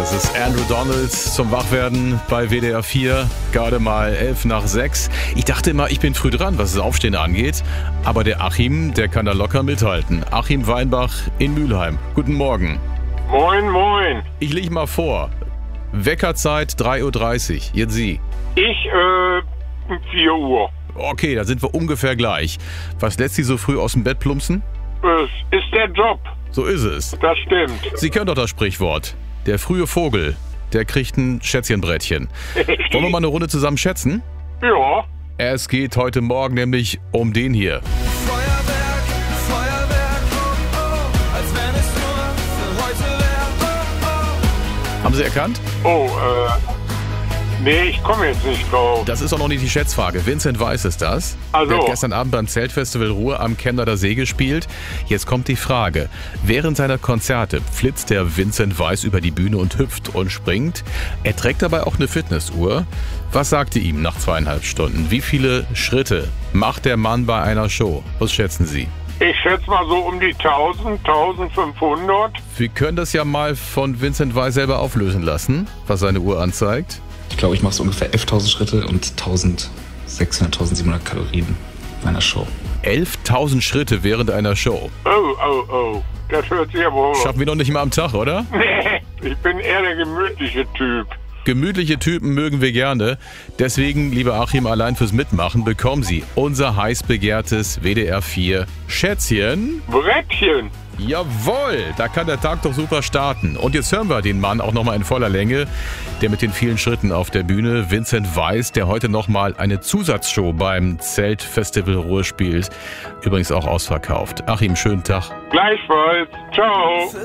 Das ist Andrew Donald zum Wachwerden bei WDR 4, gerade mal 5:11. Ich dachte immer, ich bin früh dran, was das Aufstehen angeht. Aber der Achim, der kann da locker mithalten. Achim Weinbach in Mülheim. Guten Morgen. Moin, moin. Ich lege mal vor. Weckerzeit 3:30 Uhr. Jetzt Sie. Ich, 4 Uhr. Okay, da sind wir ungefähr gleich. Was lässt Sie so früh aus dem Bett plumpsen? Es ist der Job. So ist es. Das stimmt. Sie kennen doch das Sprichwort. Der frühe Vogel, der kriegt ein Schätzchenbrettchen. Wollen wir mal eine Runde zusammen schätzen? Ja. Es geht heute Morgen nämlich um den hier. Feuerwerk, Feuerwerk, oh, oh, als wenn es nur für heute wär, oh, oh. Haben Sie erkannt? Oh, nee, ich komme jetzt nicht drauf. Das ist auch noch nicht die Schätzfrage. Vincent Weiss ist das. Ach so. Der hat gestern Abend beim Zeltfestival Ruhr am Kennerder See gespielt. Jetzt kommt die Frage. Während seiner Konzerte flitzt der Vincent Weiss über die Bühne und hüpft und springt. Er trägt dabei auch eine Fitnessuhr. Was sagte ihm nach 2,5 Stunden? Wie viele Schritte macht der Mann bei einer Show? Was schätzen Sie? Ich schätze mal so um die 1000, 1500. Wir können das ja mal von Vincent Weiss selber auflösen lassen, was seine Uhr anzeigt. Ich glaube, ich mache so ungefähr 11.000 Schritte und 1.600, 1.700 Kalorien meiner Show. 11.000 Schritte während einer Show. Oh. Das hört sich aber... Schaffen wir noch nicht mal am Tag, oder? Nee, ich bin eher der gemütliche Typ. Gemütliche Typen mögen wir gerne. Deswegen, lieber Achim, allein fürs Mitmachen bekommen Sie unser heiß begehrtes WDR 4 Schätzchen. Brettchen. Jawohl, da kann der Tag doch super starten. Und jetzt hören wir den Mann auch nochmal in voller Länge, der mit den vielen Schritten auf der Bühne, Vincent Weiss, der heute nochmal eine Zusatzshow beim Zeltfestival Ruhr spielt. Übrigens auch ausverkauft. Achim, schönen Tag. Gleichfalls. Ciao.